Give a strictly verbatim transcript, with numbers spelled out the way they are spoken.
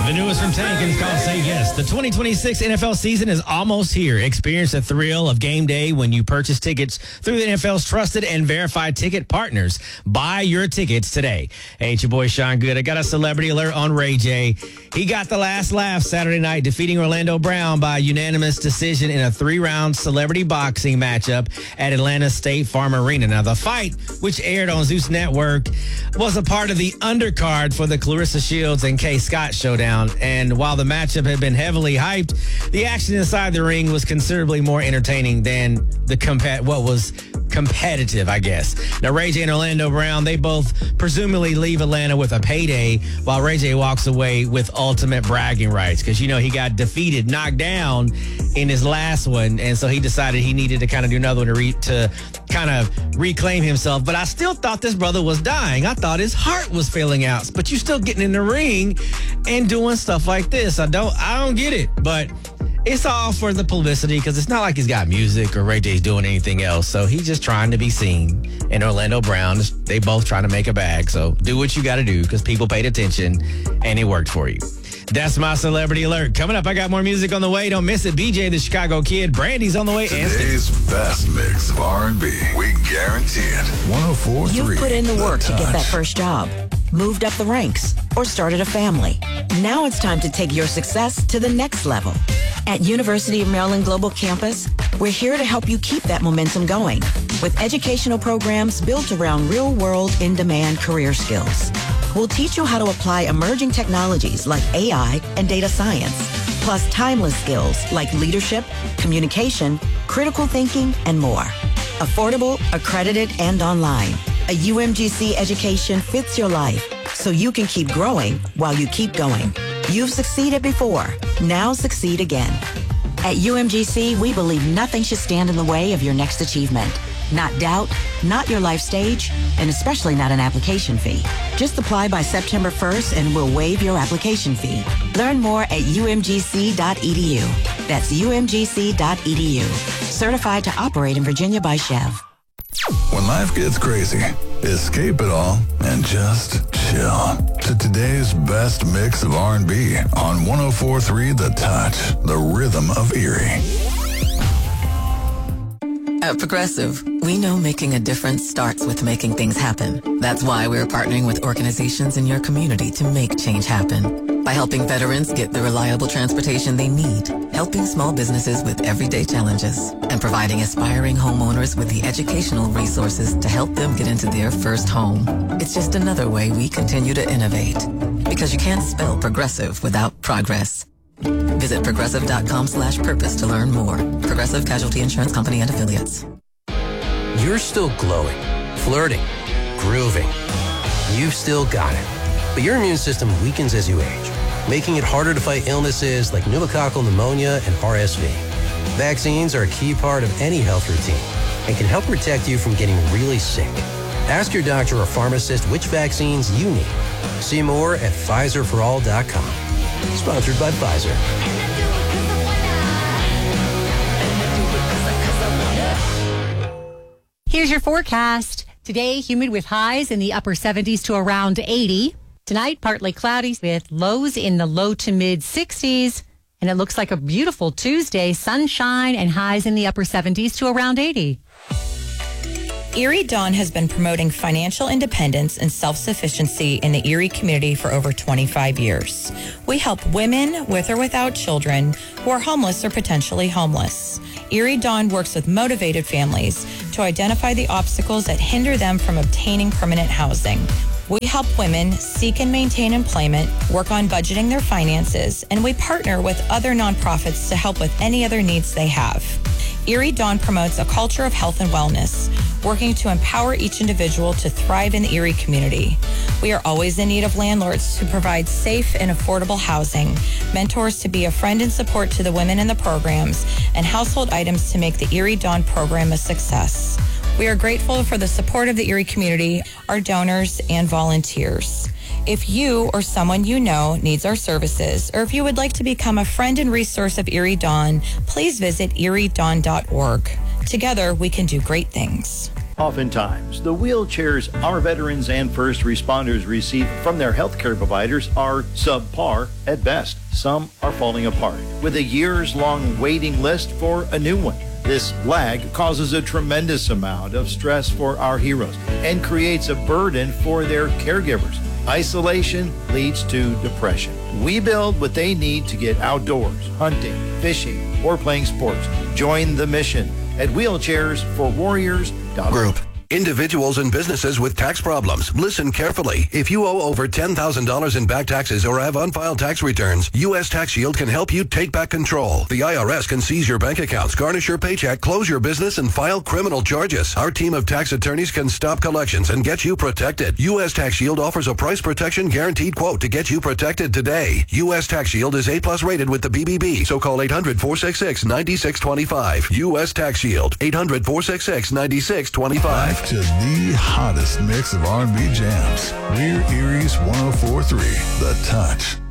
The newest from Tank is called Say Yes. The twenty twenty-six N F L season is almost here. Experience the thrill of game day when you purchase tickets through the N F L's trusted and verified ticket partners. Buy your tickets today. Hey, it's your boy Sean Good. I got a celebrity alert on Ray J. He got the last laugh Saturday night, defeating Orlando Brown by unanimous decision in a three-round celebrity boxing matchup at Atlanta State Farm Arena. Now, the fight, which aired on Zeus Network, was a part of the undercard for the Clarissa Shields and Kay Scott showdown. And while the matchup had been heavily hyped, the action inside the ring was considerably more entertaining than the comp- what was competitive, I guess. Now, Ray J and Orlando Brown, they both presumably leave Atlanta with a payday, while Ray J walks away with ultimate bragging rights because, you know, he got defeated, knocked down in his last one, and so he decided he needed to kind of do another one to, re- to kind of reclaim himself. But I still thought this brother was dying. I thought his heart was failing out, but you still getting in the ring and doing stuff like this. I don't, I don't get it, but it's all for the publicity because it's not like he's got music or Ray J's doing anything else. So he's just trying to be seen. And Orlando Brown, they both trying to make a bag. So do what you got to do because people paid attention and it worked for you. That's my celebrity alert. Coming up, I got more music on the way. Don't miss it. B J, the Chicago Kid. Brandy's on the way. Today's best mix of R and B. We guarantee it. one oh four point three. You've put in the work The to get that Touch. first job, moved up the ranks, or started a family. Now it's time to take your success to the next level. At University of Maryland Global Campus, we're here to help you keep that momentum going with educational programs built around real-world, in-demand career skills. We'll teach you how to apply emerging technologies like A I and data science, plus timeless skills like leadership, communication, critical thinking, and more. Affordable, accredited, and online. A U M G C education fits your life so you can keep growing while you keep going. You've succeeded before. Now succeed again. At U M G C, we believe nothing should stand in the way of your next achievement. Not doubt, not your life stage, and especially not an application fee. Just apply by September first and we'll waive your application fee. Learn more at U M G C dot E D U. That's U M G C dot E D U. Certified to operate in Virginia by Chev. When life gets crazy, escape it all and just chill to today's best mix of R and B on one oh four point three The Touch, the rhythm of Erie. At Progressive, we know making a difference starts with making things happen. That's why we're partnering with organizations in your community to make change happen. By helping veterans get the reliable transportation they need, helping small businesses with everyday challenges, and providing aspiring homeowners with the educational resources to help them get into their first home. It's just another way we continue to innovate. Because you can't spell progressive without progress. Visit progressive.com slash purpose to learn more. Progressive Casualty Insurance Company and Affiliates. You're still glowing, flirting, grooving. You've still got it. But your immune system weakens as you age, making it harder to fight illnesses like pneumococcal pneumonia and R S V. Vaccines are a key part of any health routine and can help protect you from getting really sick. Ask your doctor or pharmacist which vaccines you need. See more at Pfizer for all dot com. Sponsored by Pfizer. Here's your forecast. Today, humid with highs in the upper seventies to around eighty. Tonight, partly cloudy with lows in the low to mid sixties. And it looks like a beautiful Tuesday, sunshine and highs in the upper seventies to around eighty. Erie Dawn has been promoting financial independence and self-sufficiency in the Erie community for over twenty-five years. We help women with or without children who are homeless or potentially homeless. Erie Dawn works with motivated families to identify the obstacles that hinder them from obtaining permanent housing. We help women seek and maintain employment, work on budgeting their finances, and we partner with other nonprofits to help with any other needs they have. Erie Dawn promotes a culture of health and wellness, working to empower each individual to thrive in the Erie community. We are always in need of landlords to provide safe and affordable housing, mentors to be a friend and support to the women in the programs, and household items to make the Erie Dawn program a success. We are grateful for the support of the Erie community, our donors, and volunteers. If you or someone you know needs our services, or if you would like to become a friend and resource of Erie Dawn, please visit erie dawn dot org. Together, we can do great things. Oftentimes, the wheelchairs our veterans and first responders receive from their healthcare providers are subpar at best. Some are falling apart, with a years-long waiting list for a new one. This lag causes a tremendous amount of stress for our heroes and creates a burden for their caregivers. Isolation leads to depression. We build what they need to get outdoors, hunting, fishing, or playing sports. Join the mission at wheelchairs for warriors dot org. Group. Individuals and businesses with tax problems. Listen carefully. If you owe over ten thousand dollars in back taxes or have unfiled tax returns, U S Tax Shield can help you take back control. The I R S can seize your bank accounts, garnish your paycheck, close your business, and file criminal charges. Our team of tax attorneys can stop collections and get you protected. U S Tax Shield offers a price protection guaranteed quote to get you protected today. U S Tax Shield is A plus rated with the B B B, so call eight hundred, four six six, nine six two five. U S Tax Shield, eight hundred, four six six, nine six two five. To the hottest mix of R and B jams. We're Erie's one oh four point three, The Touch.